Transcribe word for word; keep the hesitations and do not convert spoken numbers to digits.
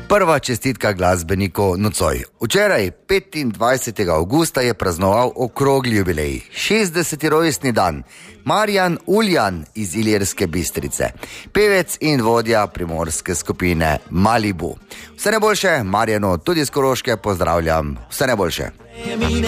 Prva čestitka glasbeniku nocoj. Včeraj, petindvajsetega avgusta, je praznoval okrogli jubilej, šestdeseti rojstni dan, Marjan Uljan iz Ilirske Bistrice, pevec in vodja primorske skupine Malibu. Vse najboljše, Marjanu, tudi iz Koroške pozdravljam, vse najboljše.